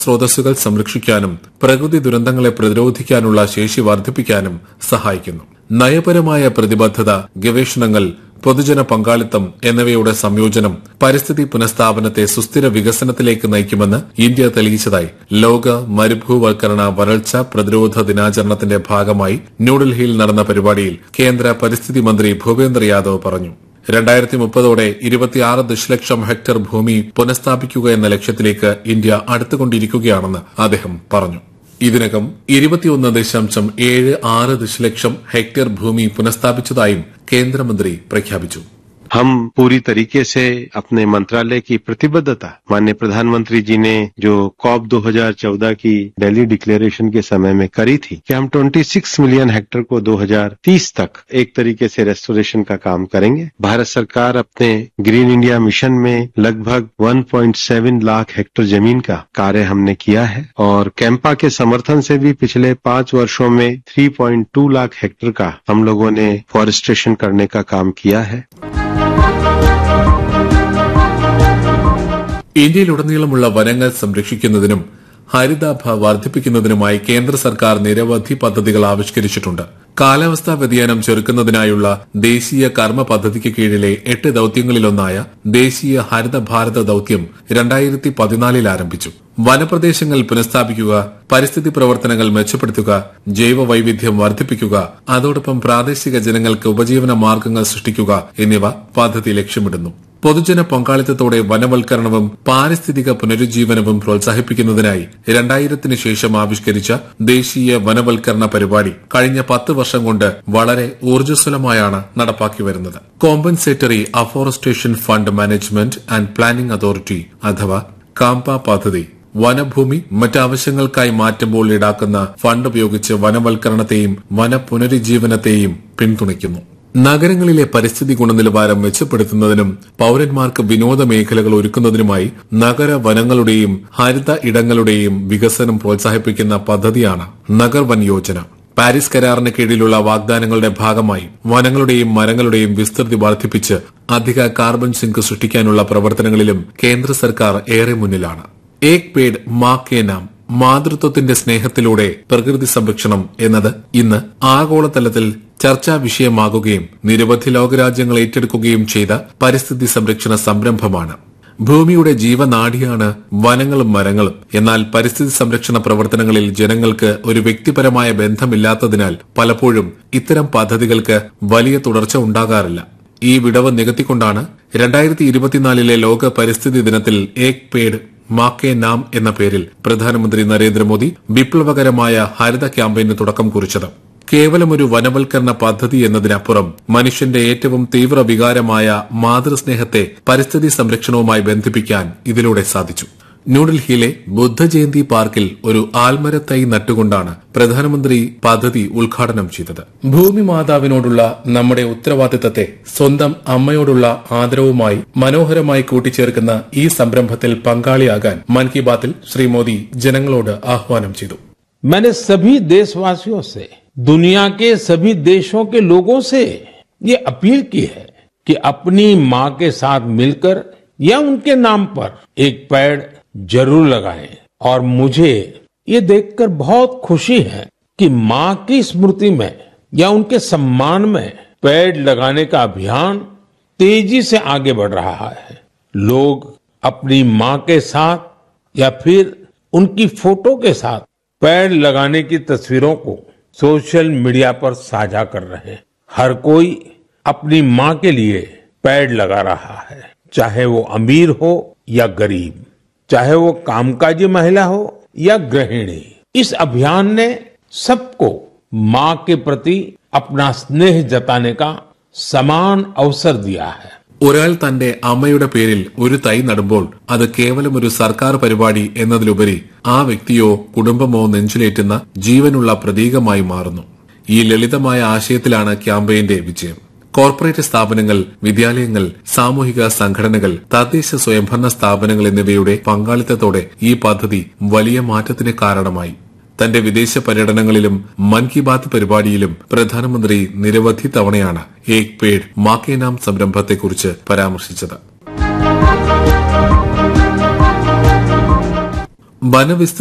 സ്രോതസ്സുകൾ സംരക്ഷിക്കാനും പ്രകൃതി ദുരന്തങ്ങളെ പ്രതിരോധിക്കാനുള്ള ശേഷി വർദ്ധിപ്പിക്കാനും സഹായിക്കുന്നു. നയപരമായ പ്രതിബദ്ധത, ഗവേഷണങ്ങൾ, പൊതുജന പങ്കാളിത്തം എന്നിവയുടെ സംയോജനം പരിസ്ഥിതി പുനഃസ്ഥാപനത്തെ സുസ്ഥിര വികസനത്തിലേക്ക് നയിക്കുമെന്ന് ഇന്ത്യ തെളിയിച്ചതായി ലോക മരുഭൂവൽക്കരണ വരൾച്ച പ്രതിരോധ ദിനാചരണത്തിന്റെ ഭാഗമായി ന്യൂഡൽഹിയിൽ നടന്ന പരിപാടിയിൽ കേന്ദ്ര പരിസ്ഥിതി മന്ത്രി ഭൂപേന്ദ്ര യാദവ് പറഞ്ഞു. 2030ഓടെ 26 ദശലക്ഷം ഹെക്ടർ ഭൂമി പുനഃസ്ഥാപിക്കുക എന്ന ലക്ഷ്യത്തിലേക്ക് ഇന്ത്യ അടുത്തുകൊണ്ടിരിക്കുകയാണെന്ന് അദ്ദേഹം പറഞ്ഞു. ഇതിനകം 21.76 ദശലക്ഷം ഹെക്ടർ ഭൂമി പുനഃസ്ഥാപിച്ചതായും കേന്ദ്രമന്ത്രി പ്രഖ്യാപിച്ചു. हम पूरी तरीके से अपने मंत्रालय की प्रतिबद्धता माननीय प्रधानमंत्री जी ने जो कॉप 2014 की दिल्ली डिक्लेरेशन के समय में करी थी कि हम 26 मिलियन हेक्टेयर को 2030 तक एक तरीके से रेस्टोरेशन का काम करेंगे. भारत सरकार अपने ग्रीन इंडिया मिशन में लगभग 1.7 लाख हेक्टेयर जमीन का कार्य हमने किया है और कैंपा के समर्थन से भी पिछले 5 वर्षों में 3.2 लाख हेक्टेयर का हम लोगों ने फॉरेस्टेशन करने का काम किया है. ഇന്ത്യയിലുടനീളമുള്ള വനങ്ങൾ സംരക്ഷിക്കുന്നതിനും ഹരിതാഭ വർദ്ധിപ്പിക്കുന്നതിനുമായി കേന്ദ്ര സർക്കാർ നിരവധി പദ്ധതികൾ ആവിഷ്കരിച്ചിട്ടുണ്ട്. കാലാവസ്ഥാ വ്യതിയാനം ചെറുക്കുന്നതിനായുള്ള ദേശീയ കർമ്മ പദ്ധതിക്ക് കീഴിലെ 8 ദൌത്യങ്ങളിലൊന്നായ ദേശീയ ഹരിത ഭാരത ദൌത്യം 2014 ആരംഭിച്ചു. വനപ്രദേശങ്ങൾ പുനഃസ്ഥാപിക്കുക, പരിസ്ഥിതി പ്രവർത്തനങ്ങൾ മെച്ചപ്പെടുത്തുക, ജൈവ വൈവിധ്യം വർദ്ധിപ്പിക്കുക, അതോടൊപ്പം പ്രാദേശിക ജനങ്ങൾക്ക് ഉപജീവന മാർഗ്ഗങ്ങൾ സൃഷ്ടിക്കുക എന്നിവ പദ്ധതി ലക്ഷ്യമിടുന്നു. പൊതുജന പങ്കാളിത്തത്തോടെ വനവൽക്കരണവും പാരിസ്ഥിതിക പുനരുജ്ജീവനവും പ്രോത്സാഹിപ്പിക്കുന്നതിനായി 2000 ശേഷം ആവിഷ്കരിച്ച ദേശീയ വനവൽക്കരണ പരിപാടി കഴിഞ്ഞ 10 വർഷം കൊണ്ട് വളരെ ഊർജ്ജസ്വലമായാണ് നടപ്പാക്കി വരുന്നത്. Compensatory afforestation fund management and planning authority അഥവാ കാംപ പദ്ധതി വനഭൂമി മറ്റാവശ്യങ്ങൾക്കായി മാറ്റുമ്പോൾ ഈടാക്കുന്ന ഫണ്ട് ഉപയോഗിച്ച് വനവൽക്കരണത്തെയും വനപുനരുജ്ജീവനത്തെയും പിന്തുണയ്ക്കുന്നു. നഗരങ്ങളിലെ പരിസ്ഥിതി ഗുണനിലവാരം മെച്ചപ്പെടുത്തുന്നതിനും പൌരന്മാർക്ക് വിനോദ മേഖലകൾ ഒരുക്കുന്നതിനുമായി നഗര വനങ്ങളുടെയും ഹരിത ഇടങ്ങളുടെയും വികസനം പ്രോത്സാഹിപ്പിക്കുന്ന പദ്ധതിയാണ് നഗർ വൻ യോജന. പാരീസ് കരാറിന് കീഴിലുള്ള വാഗ്ദാനങ്ങളുടെ ഭാഗമായി വനങ്ങളുടെയും മരങ്ങളുടെയും വിസ്തൃതി വർദ്ധിപ്പിച്ച് അധിക കാർബൺ സിങ്ക് സൃഷ്ടിക്കാനുള്ള പ്രവർത്തനങ്ങളിലും കേന്ദ്ര സർക്കാർ ഏറെ മുന്നിലാണ്. ഏക് പേഡ് മാ കെ നാം, മാതൃത്വത്തിന്റെ സ്നേഹത്തിലൂടെ പ്രകൃതി സംരക്ഷണം എന്നത് ഇന്ന് ആഗോളതലത്തിൽ ചർച്ചാ വിഷയമാകുകയും നിരവധി ലോകരാജ്യങ്ങൾ ഏറ്റെടുക്കുകയും ചെയ്ത പരിസ്ഥിതി സംരക്ഷണ സംരംഭമാണ്. ഭൂമിയുടെ ജീവനാഡിയാണ് വനങ്ങളും മരങ്ങളും. എന്നാൽ പരിസ്ഥിതി സംരക്ഷണ പ്രവർത്തനങ്ങളിൽ ജനങ്ങൾക്ക് ഒരു വ്യക്തിപരമായ ബന്ധമില്ലാത്തതിനാൽ പലപ്പോഴും ഇത്തരം പദ്ധതികൾക്ക് വലിയ തുടർച്ച ഉണ്ടാകാറില്ല. ഈ വിടവ് നികത്തിക്കൊണ്ടാണ് 2024 ലോക പരിസ്ഥിതി ദിനത്തിൽ ഏക് പേഡ് മാ കെ നാം എന്ന പേരിൽ പ്രധാനമന്ത്രി നരേന്ദ്രമോദി വിപ്ലവകരമായ ഹരിത ക്യാമ്പയിന് തുടക്കം കുറിച്ചത്. കേവലം ഒരു വനവൽക്കരണ പദ്ധതി എന്നതിനപ്പുറം മനുഷ്യന്റെ ഏറ്റവും തീവ്ര വികാരമായ മാതൃസ്നേഹത്തെ പരിസ്ഥിതി സംരക്ഷണവുമായി ബന്ധിപ്പിക്കാൻ ഇതിലൂടെ സാധിച്ചു. ന്യൂഡൽഹിയിലെ ബുദ്ധജയന്തി പാർക്കിൽ ഒരു ആൽമരത്തൈ നട്ടുകൊണ്ടാണ് പ്രധാനമന്ത്രി പദ്ധതി ഉദ്ഘാടനം ചെയ്തത്. ഭൂമി മാതാവിനോടുള്ള നമ്മുടെ ഉത്തരവാദിത്തത്തെ സ്വന്തം അമ്മയോടുള്ള ആദരവുമായി മനോഹരമായി കൂട്ടിച്ചേർക്കുന്ന ഈ സംരംഭത്തിൽ പങ്കാളിയാകാൻ മൻ കി ബാത്തിൽ ശ്രീ മോദി ജനങ്ങളോട് ആഹ്വാനം ചെയ്തു. मैंने सभी देशवासियों से, दुनिया के सभी देशों के लोगों से ये अपील की है कि अपनी माँ के साथ मिलकर या उनके नाम पर एक पेड़ जरूर लगाएं. और मुझे ये देखकर बहुत खुशी है कि माँ की स्मृति में या उनके सम्मान में पेड़ लगाने का अभियान तेजी से आगे बढ़ रहा है. लोग अपनी माँ के साथ या फिर उनकी फोटो के साथ पेड़ लगाने की तस्वीरों को सोशल मीडिया पर साझा कर रहे हैं. हर कोई अपनी माँ के लिए पेड़ लगा रहा है, चाहे वो अमीर हो या गरीब, चाहे वो कामकाजी महिला हो या गृहिणी. इस अभियान ने सबको माँ के प्रति अपना स्नेह जताने का समान अवसर दिया है. ഒരാൾ തന്റെ അമ്മയുടെ പേരിൽ ഒരു തൈ നടുമ്പോൾ അത് കേവലം ഒരു സർക്കാർ പരിപാടി എന്നതിലുപരി ആ വ്യക്തിയോ കുടുംബമോ നെഞ്ചിലേറ്റുന്ന ജീവനുള്ള പ്രതീകമായി മാറുന്നു. ഈ ലളിതമായ ആശയത്തിലാണ് ക്യാമ്പയിന്റെ വിജയം. കോർപ്പറേറ്റ് സ്ഥാപനങ്ങൾ, വിദ്യാലയങ്ങൾ, സാമൂഹിക സംഘടനകൾ, തദ്ദേശ സ്വയംഭരണ സ്ഥാപനങ്ങൾ എന്നിവയുടെ പങ്കാളിത്തത്തോടെ ഈ പദ്ധതി വലിയ മാറ്റത്തിന് കാരണമായി. തന്റെ വിദേശ പര്യടനങ്ങളിലും മൻ കി ബാത്ത് പരിപാടിയിലും പ്രധാനമന്ത്രി നിരവധി തവണയാണ് ഏക് പേഡ് മാ കെ നാം സംരംഭത്തെക്കുറിച്ച് പരാമർശിച്ചത്. വനവിസ്തൃതി